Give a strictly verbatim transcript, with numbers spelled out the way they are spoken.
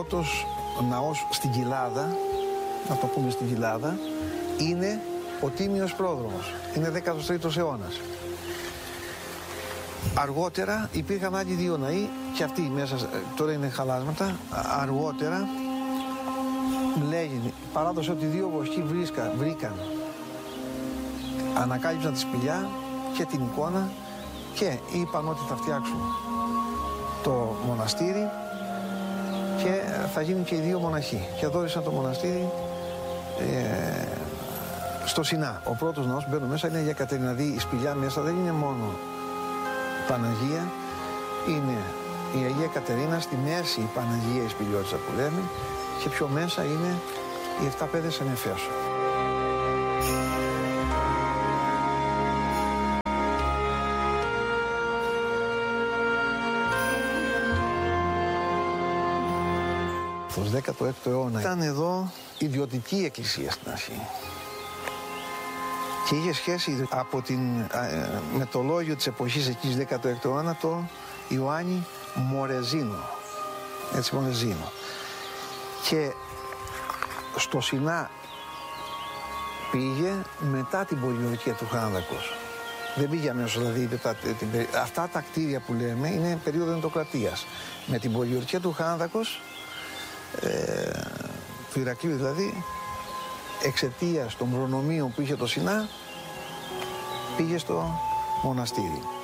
πρώτος ναός στην Κοιλάδα, να το πούμε στην Κοιλάδα, είναι ο Τίμιος Πρόδρομος. Είναι δέκατος τρίτος αιώνας. Αργότερα υπήρχαν άλλοι δύο ναοί και αυτοί μέσα, τώρα είναι χαλάσματα. Αργότερα λέγει παράδοση ότι δύο βοσκοί βρίσκα, βρήκαν, ανακάλυψαν τη σπηλιά και την εικόνα και είπαν ότι θα φτιάξουν το μοναστήρι και θα γίνουν και οι δύο μοναχοί και δόρισαν το μοναστήρι ε, στο Σινά. Ο πρώτος ναός που μπαίνουν μέσα είναι η Εκατερίνα. Δηλαδή η σπηλιά μέσα δεν είναι μόνο Παναγία, είναι η Αγία Κατερίνα, στη μέση η Παναγία η σπηλιώτισσα που λέμε και πιο μέσα είναι οι εφτά παιδες εν Εφέσω. Το δέκατο έκτο αιώνα ήταν εδώ ιδιωτική εκκλησία στην αρχή. Και είχε σχέση από την, με το λόγιο της εποχής εκεί, δέκατο έκτο αιώνα, το Ιωάννη Μορεζίνο. Έτσι, Μορεζίνο. Και στο Σινά πήγε μετά την πολιορκία του Χάνδακος. Δεν πήγε αμέσως, δηλαδή, τα, την, αυτά τα κτίρια που λέμε είναι περίοδο εντοκρατίας. Με την πολιορκία του Χάνδακος, ε, του Ηρακλείου δηλαδή, εξαιτίας των προνομίων που είχε το Σινά, πήγε στο μοναστήρι.